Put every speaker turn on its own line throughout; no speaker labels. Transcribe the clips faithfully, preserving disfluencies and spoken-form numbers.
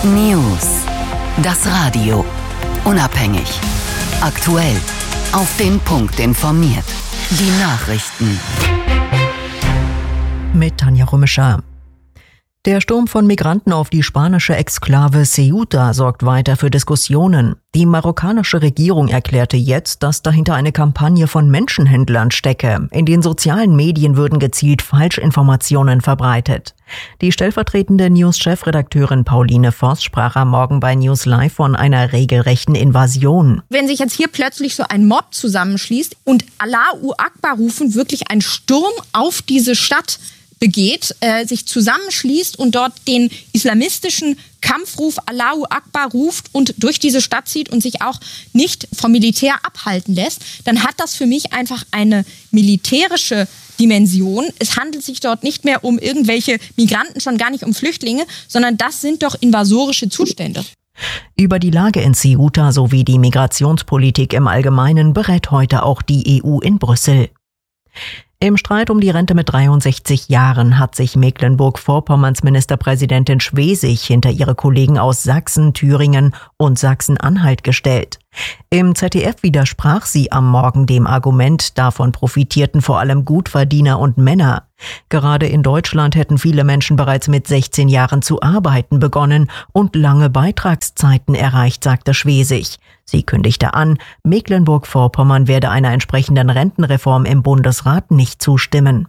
News. Das Radio. Unabhängig. Aktuell. Auf den Punkt informiert. Die Nachrichten.
Mit Tanja Römischer. Der Sturm von Migranten auf die spanische Exklave Ceuta sorgt weiter für Diskussionen. Die marokkanische Regierung erklärte jetzt, dass dahinter eine Kampagne von Menschenhändlern stecke. In den sozialen Medien würden gezielt Falschinformationen verbreitet. Die stellvertretende News-Chefredakteurin Pauline Voss sprach am Morgen bei News Live von einer regelrechten Invasion.
Wenn sich jetzt hier plötzlich so ein Mob zusammenschließt und Allahu Akbar rufen, wirklich ein Sturm auf diese Stadt begeht, äh, sich zusammenschließt und dort den islamistischen Kampfruf Allahu Akbar ruft und durch diese Stadt zieht und sich auch nicht vom Militär abhalten lässt, dann hat das für mich einfach eine militärische Dimension. Es handelt sich dort nicht mehr um irgendwelche Migranten, schon gar nicht um Flüchtlinge, sondern das sind doch invasorische Zustände.
Über die Lage in Ceuta sowie die Migrationspolitik im Allgemeinen berät heute auch die E U in Brüssel. Im Streit um die Rente mit dreiundsechzig Jahren hat sich Mecklenburg-Vorpommerns Ministerpräsidentin Schwesig hinter ihre Kollegen aus Sachsen, Thüringen und Sachsen-Anhalt gestellt. Im Z D F widersprach sie am Morgen dem Argument, davon profitierten vor allem Gutverdiener und Männer. Gerade in Deutschland hätten viele Menschen bereits mit sechzehn Jahren zu arbeiten begonnen und lange Beitragszeiten erreicht, sagte Schwesig. Sie kündigte an, Mecklenburg-Vorpommern werde einer entsprechenden Rentenreform im Bundesrat nicht zustimmen.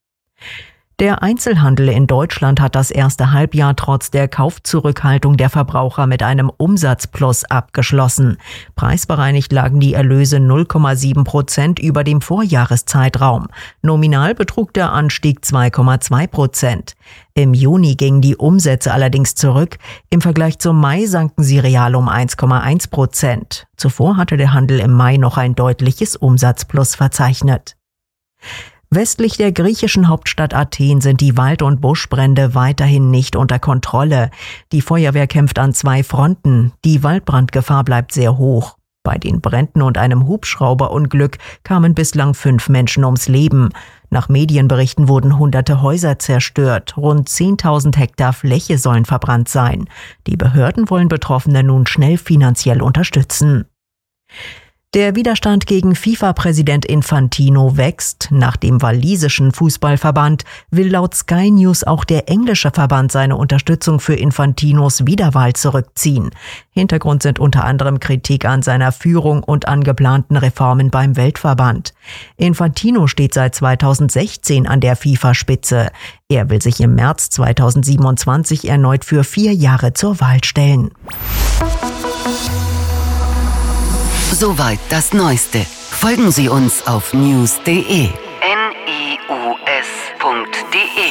Der Einzelhandel in Deutschland hat das erste Halbjahr trotz der Kaufzurückhaltung der Verbraucher mit einem Umsatzplus abgeschlossen. Preisbereinigt lagen die Erlöse null Komma sieben Prozent über dem Vorjahreszeitraum. Nominal betrug der Anstieg zwei Komma zwei Prozent. Im Juni gingen die Umsätze allerdings zurück. Im Vergleich zum Mai sanken sie real um eins Komma eins Prozent. Zuvor hatte der Handel im Mai noch ein deutliches Umsatzplus verzeichnet. Westlich der griechischen Hauptstadt Athen sind die Wald- und Buschbrände weiterhin nicht unter Kontrolle. Die Feuerwehr kämpft an zwei Fronten. Die Waldbrandgefahr bleibt sehr hoch. Bei den Bränden und einem Hubschrauberunglück kamen bislang fünf Menschen ums Leben. Nach Medienberichten wurden hunderte Häuser zerstört. Rund zehntausend Hektar Fläche sollen verbrannt sein. Die Behörden wollen Betroffene nun schnell finanziell unterstützen. Der Widerstand gegen FIFA-Präsident Infantino wächst. Nach dem walisischen Fußballverband will laut Sky News auch der englische Verband seine Unterstützung für Infantinos Wiederwahl zurückziehen. Hintergrund sind unter anderem Kritik an seiner Führung und an geplanten Reformen beim Weltverband. Infantino steht seit zweitausendsechzehn an der FIFA-Spitze. Er will sich im März zweitausendsiebenundzwanzig erneut für vier Jahre zur Wahl stellen.
Soweit das Neueste. Folgen Sie uns auf news punkt de. N I U S punkt de.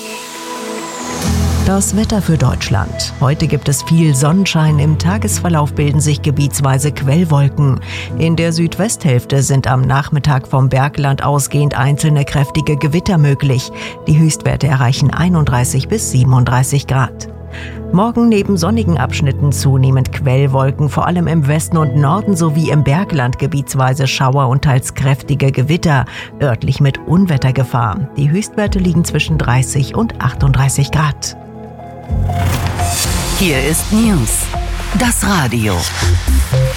Das Wetter für Deutschland. Heute gibt es viel Sonnenschein. Im Tagesverlauf bilden sich gebietsweise Quellwolken. In der Südwesthälfte sind am Nachmittag vom Bergland ausgehend einzelne kräftige Gewitter möglich. Die Höchstwerte erreichen einunddreißig bis siebenunddreißig Grad. Morgen neben sonnigen Abschnitten zunehmend Quellwolken, vor allem im Westen und Norden sowie im Bergland gebietsweise Schauer und teils kräftige Gewitter, örtlich mit Unwettergefahr. Die Höchstwerte liegen zwischen dreißig und achtunddreißig Grad.
Hier ist News, das Radio.